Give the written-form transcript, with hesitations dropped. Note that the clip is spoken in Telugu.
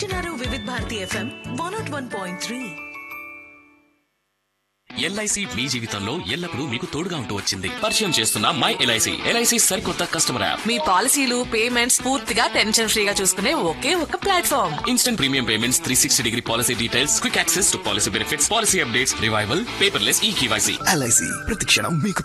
వివిధ భారతి FM 101.3. ఎల్ఐసి మీ జీవితంలో ఎల్లప్పుడూ మీకు తోడుగా ఉంటూ వచ్చింది. పరిచయం చేస్తున్న మై ఎల్ఐసి. ఎల్ఐసి సరికొత్త కస్టమర్ యాప్. మీ పాలసీలు పేమెంట్స్ పూర్తిగా టెన్షన్ ఫ్రీగా చూసుకునే ఒకే ఒక platform. Instant premium payments, 360-degree policy details, quick access to policy benefits, policy updates, revival, paperless ఈ కేవైసీ. ఎల్ఐసి ప్రతి క్షణం మీకు